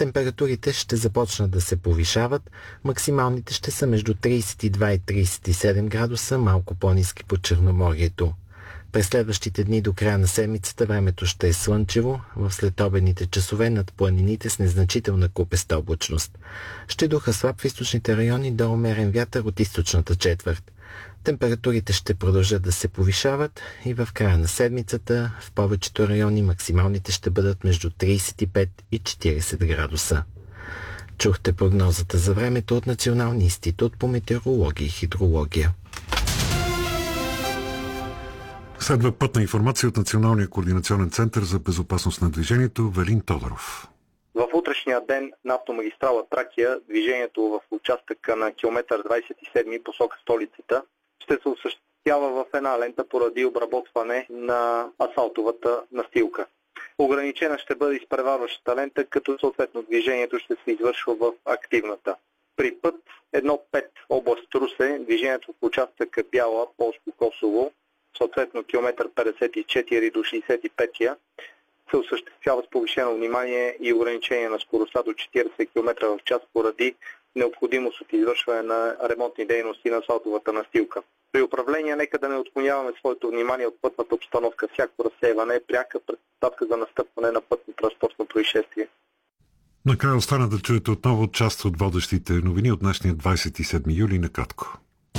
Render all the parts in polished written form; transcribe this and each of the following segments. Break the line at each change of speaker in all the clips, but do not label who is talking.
Температурите ще започнат да се повишават, максималните ще са между 32 и 37 градуса, малко по-ниски по Черноморието. През следващите дни до края на седмицата времето ще е слънчево, в следобедните часове над планините с незначителна купеста облачност. Ще духа слаб в източните райони до умерен вятър от източната четвърт. Температурите ще продължат да се повишават и в края на седмицата в повечето райони максималните ще бъдат между 35 и 40 градуса. Чухте прогнозата за времето от Националния институт по метеорология и хидрология.
Следва пътна информация от Националния координационен център за безопасност на движението. Велин Тодоров.
В утрешния ден на автомагистрала Тракия движението в участъка на километър 27 посока столицата ще се осъществява в една лента поради обработване на асфалтовата настилка. Ограничена ще бъде изпреварващата лента, като съответно движението ще се извършва в активната. При път 1.5 област Русе движението в участъка Бяла, Полско Косово, съответно километър 54 до 65 се осъществява с повишено внимание и ограничение на скоростта до 40 км в час поради необходимост от извършване на ремонтни дейности на асфалтовата настилка. При управление нека да не отклоняваме своето внимание от пътната обстановка. Всяко разсейване е пряка предпоставка за настъпване на пътно-транспортно происшествие.
Накрая остана да чуете отново част от водещите новини от днешния 27 юли накратко.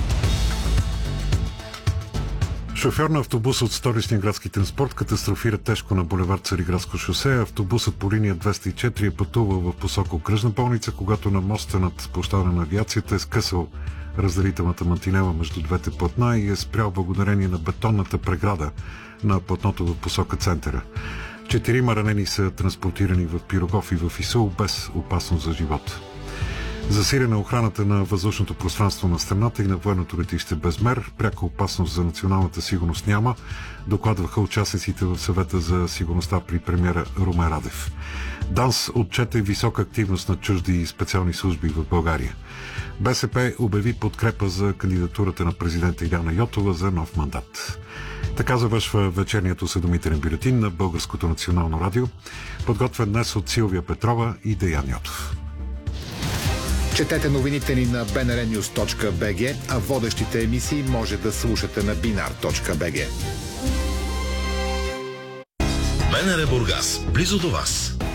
Шофьор на автобус от Столичния градски транспорт катастрофира тежко на булевард Цариградско шосе. Автобусът по линия 204 е пътувал в посока окръжна болница, когато на моста над площада на авиацията е скъсал разделителната мантинела между двете платна и е спрял благодарение на бетонната преграда на платното в посока центъра. 4 ранени са транспортирани в Пирогов и в Исул без опасност за живота. Засилена охраната на въздушното пространство на страната и на военното летище Безмер. Пряка опасност за националната сигурност няма, докладваха участниците в съвета за сигурността при премиера Румен Радев. ДАНС отчете висока активност на чужди и специални служби в България. БСП обяви подкрепа за кандидатурата на президента Иляна Йотова за нов мандат. Така завършва вечерният осведомителен бюлетин на Българското национално радио, подготвен днес от Силвия Петрова и Деян Йотов.
Четете новините ни на bnrnews.bg, а водещите емисии може да слушате на binar.bg.
БНР Бургас, близо до вас.